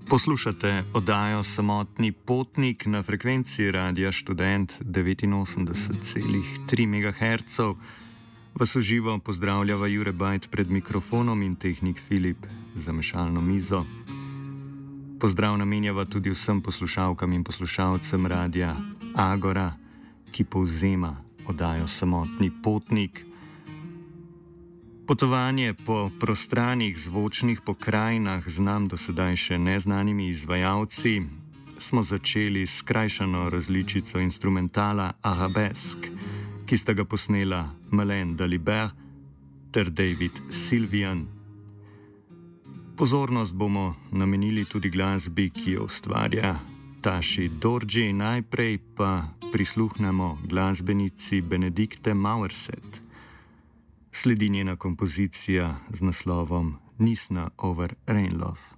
Poslušate oddajo Samotni potnik na frekvenci Radia Študent 89,3 MHz. Vas uživo pozdravljava Jure Bajt pred mikrofonom in tehnik Filip za mešalno mizo. Pozdrav namenjava tudi vsem poslušalkam in poslušalcem Radia Agora, ki povzema oddajo Samotni potnik. Potovanje po prostranih zvočnih pokrajinah z nam do sedaj še neznanimi izvajalci smo začeli s skrajšano različico instrumentala Arabesque, ki sta ga posnela Melaine Dalibert ter David Sylvian. Pozornost bomo namenili tudi glasbi, ki jo ustvarja Tashi Dorji, najprej pa prisluhnemo glasbenici Benedikte Mauerset. Sledi njena kompozicija z naslovom Nisna over Reinlove.